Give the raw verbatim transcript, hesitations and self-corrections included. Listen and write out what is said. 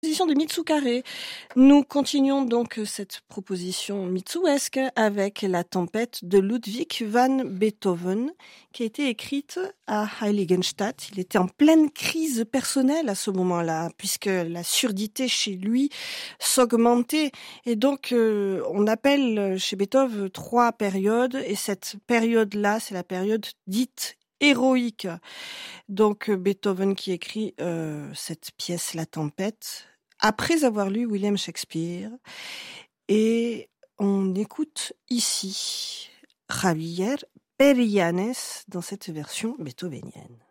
Proposition de Mitsukare. Nous continuons donc cette proposition mitsuesque avec la tempête de Ludwig van Beethoven qui a été écrite à Heiligenstadt. Il était en pleine crise personnelle à ce moment-là puisque la surdité chez lui s'augmentait et donc euh, on appelle chez Beethoven trois périodes et cette période-là c'est la période dite héroïque. Donc Beethoven qui écrit euh, cette pièce La Tempête après avoir lu William Shakespeare et on écoute ici Javier Perillanes dans cette version beethovenienne.